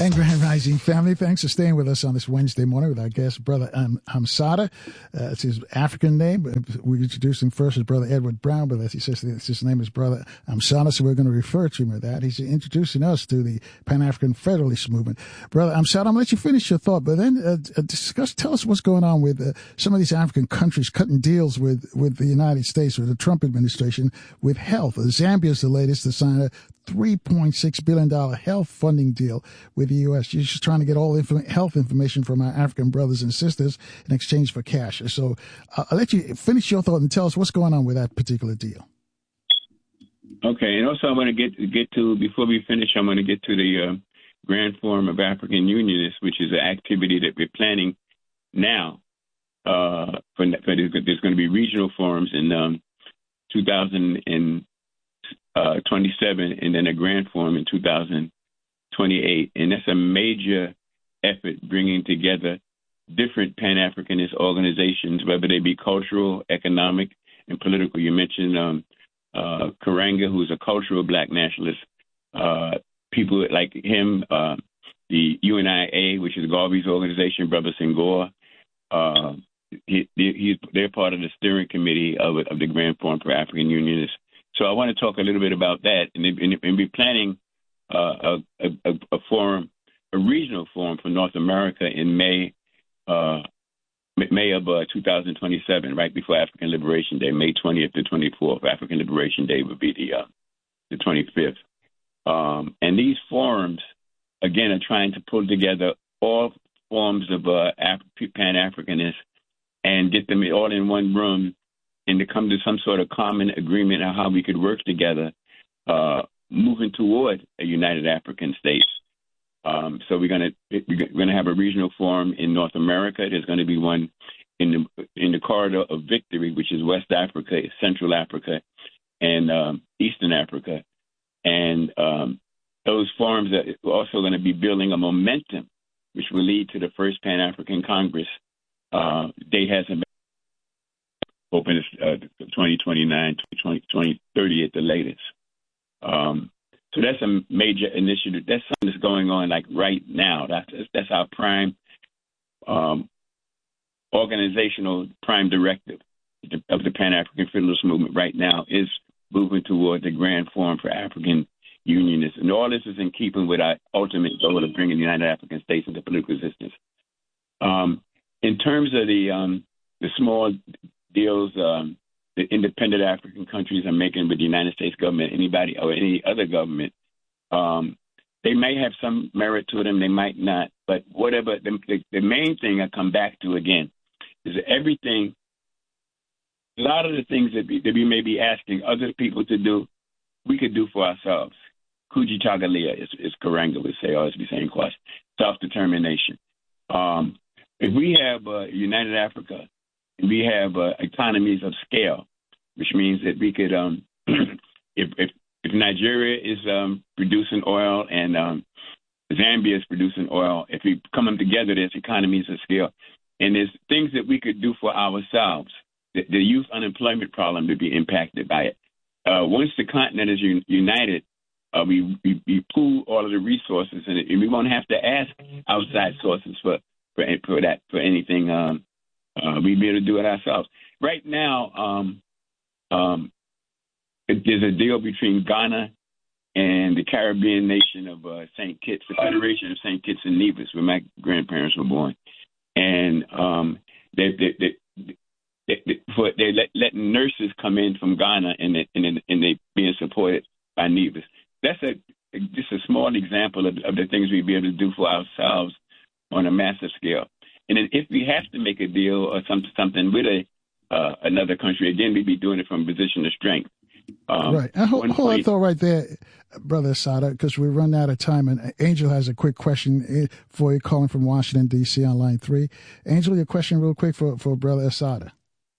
And Grand Rising family, thanks for staying with us on this Wednesday morning with our guest, Brother Hamsada. It's his African name. We introduced him first as Brother Edward Brown, but as he says, his name is Brother Hamsada, so we're going to refer to him as that. He's introducing us to the Pan-African Federalist movement. Brother Hamsada, I'm going to let you finish your thought, but then tell us what's going on with some of these African countries cutting deals with the United States, with the Trump administration, with health. Zambia is the latest to sign a $3.6 billion health funding deal with the U.S. You're just trying to get all health information from our African brothers and sisters in exchange for cash. So I'll let you finish your thought and tell us what's going on with that particular deal. Okay, and also I want to get to, before we finish, I'm going to get to the Grand Forum of African Unionists, which is an activity that we're planning now. There's going to be regional forums in 2027, and then a Grand Forum in 2028. And that's a major effort bringing together different Pan-Africanist organizations, whether they be cultural, economic, and political. You mentioned Karanga, who's a cultural black nationalist. People like him, the UNIA, which is Garvey's organization, Brother Senghor. They're part of the steering committee of the Grand Forum for African Unionists. So I want to talk a little bit about that, and we're planning a forum, a regional forum for North America in May of 2027, right before African Liberation Day, May 20th to 24th. African Liberation Day would be the 25th. And these forums, again, are trying to pull together all forms of Pan-Africanists and get them all in one room and to come to some sort of common agreement on how we could work together, moving toward a united African state. So we're going to have a regional forum in North America. There's going to be one in the corridor of victory, which is West Africa, Central Africa, and Eastern Africa. And those forums are also going to be building a momentum, which will lead to the first Pan-African Congress. Date hasn't been open, 2029, 2030 at the latest. So that's a major initiative. That's something that's going on like right now. That's our prime organizational prime directive of the Pan-African Federalist Movement right now, is moving toward the Grand Forum for African Unionists. And all this is in keeping with our ultimate goal of bringing the United African States into political existence. In terms of the small deals the independent African countries are making with the United States government, anybody or any other government, they may have some merit to them, they might not. But whatever, the main thing I come back to again is that everything, a lot of the things that we may be asking other people to do, we could do for ourselves. Kuji Chagalia is Karanga would say, or as we say in Kwash, self-determination. If we have United Africa, and we have economies of scale, which means that we could, if Nigeria is producing oil and Zambia is producing oil, if we come them together, there's economies of scale. And there's things that we could do for ourselves. The youth unemployment problem would be impacted by it. Once the continent is united, we pool all of the resources in it, and we won't have to ask outside sources for anything. We'd be able to do it ourselves. Right now, there's a deal between Ghana and the Caribbean nation of St. Kitts, the Federation of St. Kitts and Nevis, where my grandparents were born. And they're letting nurses come in from Ghana, and they're being supported by Nevis. That's just a small example of the things we'd be able to do for ourselves on a massive scale. And then if we have to make a deal or something with another country, again, we'd be doing it from a position of strength. Right. And hold that thought right there, Brother Sada, because we're running out of time. And Angel has a quick question for you, calling from Washington, D.C. on line 3. Angel, your question real quick for Brother Sada.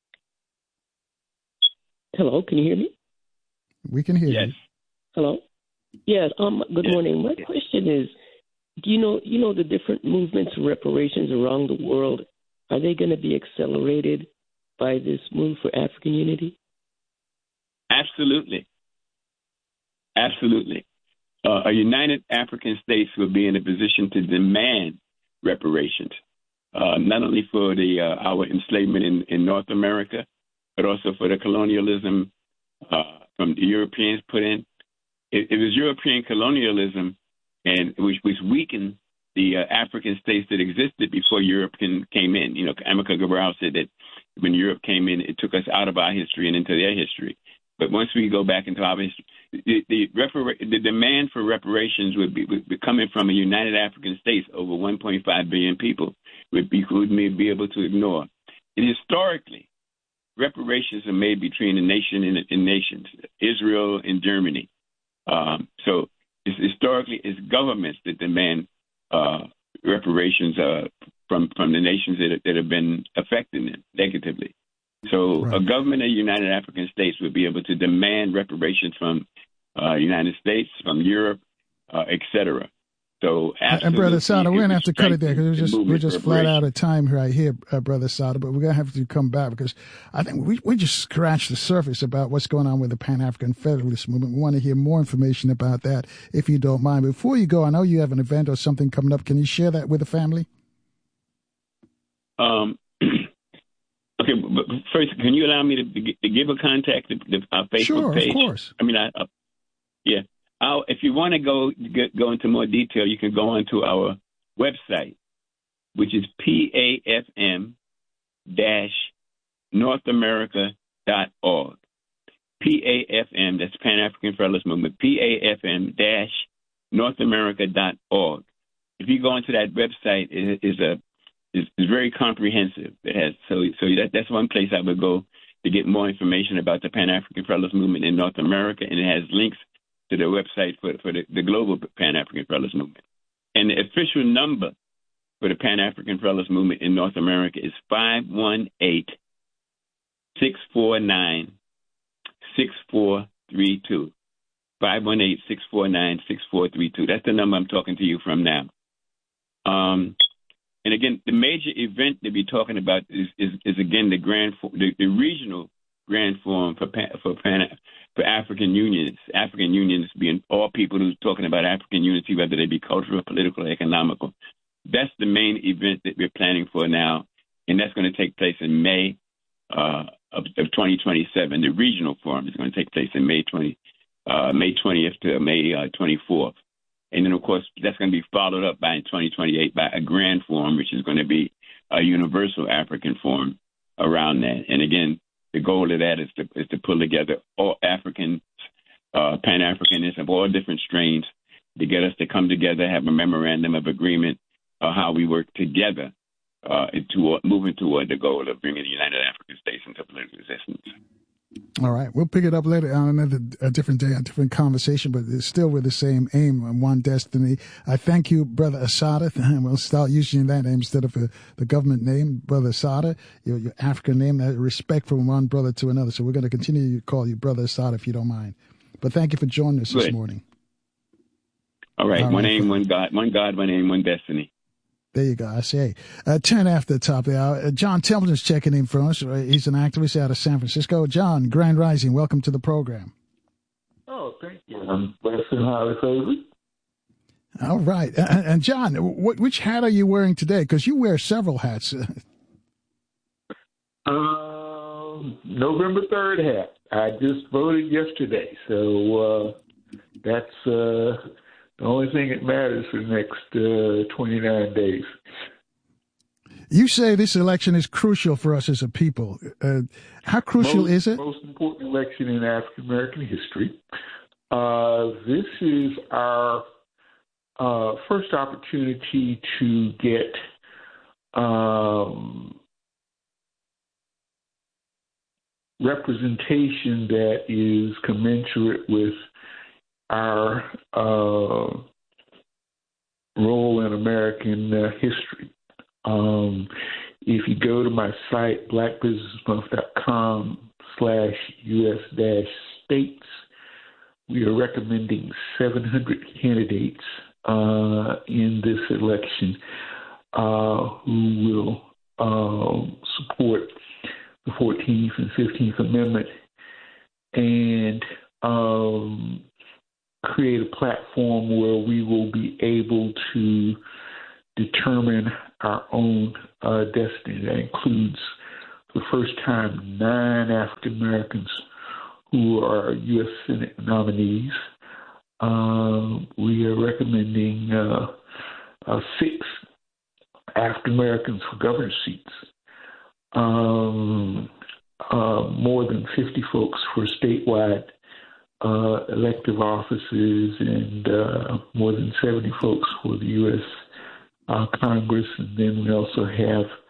Hello, can you hear me? We can hear you. Hello? Yes, good morning. My question is, do you know the different movements and reparations around the world, are they going to be accelerated by this move for African unity? Absolutely. a united African states would be in a position to demand reparations, not only for our enslavement in North America, but also for the colonialism from the Europeans put in. It was European colonialism, and which weakened the African states that existed before Europe came in. You know, Amilcar Cabral said that when Europe came in, it took us out of our history and into their history. But once we go back into our history, the demand for reparations would be coming from a united African states, over 1.5 billion people, would be able to ignore. And historically, reparations are made between a nation and nations, Israel and Germany. So historically, it's governments that demand reparations from the nations that have been affecting them negatively. So a government of the United African States would be able to demand reparations from United States, from Europe, etc. So, and Brother Sada, we're going to have to cut it there because we're just flat out of time right here, Brother Sada, but we're going to have to come back because I think we just scratched the surface about what's going on with the Pan-African Federalist Movement. We want to hear more information about that, if you don't mind. Before you go, I know you have an event or something coming up. Can you share that with the family? Okay, but first, can you allow me to give a contact, our Facebook page? Sure, of course. I mean, yeah. If you want to go into more detail, you can go onto our website, which is PAFM-NorthAmerica.org. PAFM, that's Pan-African Federalist Movement, PAFM-NorthAmerica.org. If you go into that website, it's very comprehensive. It has that's one place I would go to get more information about the Pan-African Federalist Movement in North America, and it has links to the website for the global Pan-African Federalist Movement. And the official number for the Pan-African Federalist Movement in North America is 518-649-6432. 518-649-6432. That's the number I'm talking to you from now. And again, the major event to be talking about is again the regional Grand Forum for African unions. African unions being all people who's talking about African unity, whether they be cultural, political, economical. That's the main event that we're planning for now, and that's going to take place in May of 2027. The regional forum is going to take place in May 20th to May 24th. And then, of course, that's going to be followed up by in 2028 by a grand forum, which is going to be a universal African forum around that. And again, the goal of that is to pull together all Africans, Pan-Africanists of all different strains, to get us to come together, have a memorandum of agreement of how we work together moving toward the goal of bringing the United African States into political existence. All right. We'll pick it up later on a different day, a different conversation, but it's still with the same aim and one destiny. I thank you, Brother Assata. We'll start using that name instead of the government name, Brother Assata, your African name, that respect from one brother to another. So we're going to continue to call you Brother Assata if you don't mind. But thank you for joining us this morning. All right. One aim, one God, one aim, one destiny. There you go. I say, 10 after the top of the hour. John Templeton's checking in for us. He's an activist out of San Francisco. John, Grand Rising, welcome to the program. Oh, thank you. I'm blessed and highly favored. All right. And John, which hat are you wearing today? Because you wear several hats. November 3rd hat. I just voted yesterday, so that's the only thing that matters for the next 29 days. You say this election is crucial for us as a people. How crucial is it? Most important election in African American history. This is our first opportunity to get representation that is commensurate with our role in American history. If you go to my site, blackbusinessmonth.com/US-states, we are recommending 700 candidates in this election who will support the 14th and 15th Amendment and create a platform where we will be able to determine our own destiny. That includes, for the first time, 9 African Americans who are U.S. Senate nominees. We are recommending 6 African Americans for governor seats, more than 50 folks for statewide elective offices, and more than 70 folks for the U.S. Congress. And then we also have